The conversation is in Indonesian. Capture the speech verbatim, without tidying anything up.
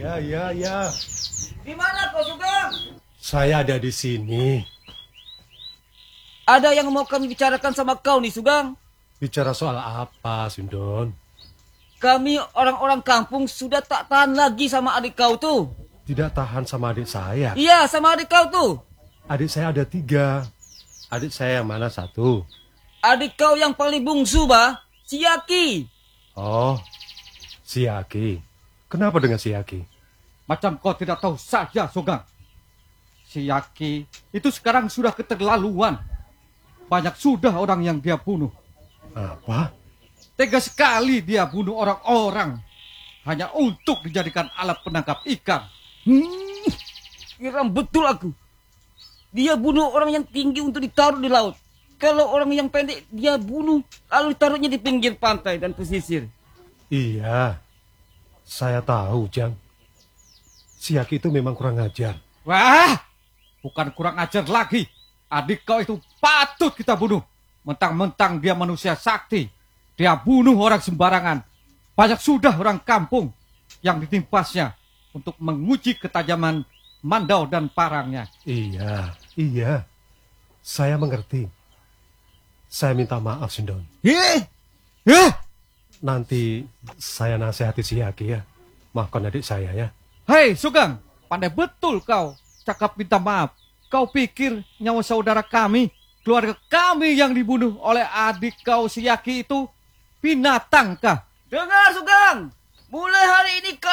Ya, ya, ya. Di mana kau, Sugeng? Saya ada di sini. Ada yang mau kami bicarakan sama kau nih, Sugeng. Bicara soal apa, Sindon? Kami orang-orang kampung sudah tak tahan lagi sama adik kau tuh. Tidak tahan sama adik saya. Iya, sama adik kau tuh. Adik saya ada tiga. Adik saya yang mana satu? Adik kau yang paling bungsu, bah. Si Yaki. Oh, si Yaki. Kenapa dengan si Yaki? Macam kau tidak tahu saja, Sugeng. Si Yaki itu sekarang sudah keterlaluan. Banyak sudah orang yang dia bunuh. Apa? Tega sekali dia bunuh orang-orang hanya untuk dijadikan alat penangkap ikan. Hmm, kira betul aku. Dia bunuh orang yang tinggi untuk ditaruh di laut. Kalau orang yang pendek dia bunuh lalu ditaruhnya di pinggir pantai dan pesisir. Iya, saya tahu, Jang. Si Yaki itu memang kurang ajar. Wah, bukan kurang ajar lagi. Adik kau itu patut kita bunuh. Mentang-mentang dia manusia sakti. Dia bunuh orang sembarangan. Banyak sudah orang kampung yang ditimpasnya untuk menguji ketajaman mandau dan parangnya. Iya, iya. Saya mengerti. Saya minta maaf, Sindon. Heh, heh. Nanti saya nasihati si Yaki ya. Maafkan adik saya ya. Hei Sugeng, pandai betul kau cakap minta maaf. Kau pikir nyawa saudara kami, keluarga kami yang dibunuh oleh adik kau si Yaki itu binatang kah? Dengar, Sugeng. Mulai hari ini